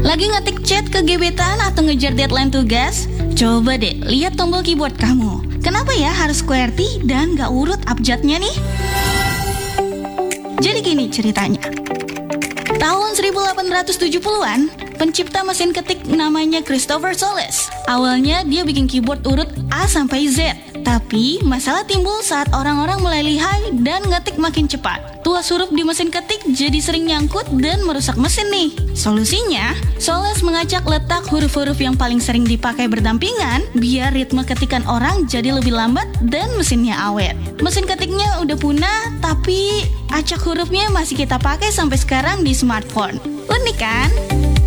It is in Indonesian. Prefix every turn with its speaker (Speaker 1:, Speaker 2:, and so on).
Speaker 1: Lagi ngetik chat ke gebetan atau ngejar deadline tugas? Coba deh lihat tombol keyboard kamu. Kenapa ya harus QWERTY dan gak urut abjadnya nih? Jadi gini ceritanya. Tahun 1870-an, pencipta mesin ketik namanya Christopher Soles. Awalnya dia bikin keyboard urut A sampai Z. Tapi masalah timbul saat orang-orang mulai lihai dan ngetik makin cepat. Tuas huruf di mesin ketik jadi sering nyangkut dan merusak mesin nih. Solusinya, Soles mengacak letak huruf-huruf yang paling sering dipakai berdampingan biar ritme ketikan orang jadi lebih lambat dan mesinnya awet. Mesin ketiknya udah punah, tapi acak hurufnya masih kita pakai sampai sekarang di smartphone. Unik kan?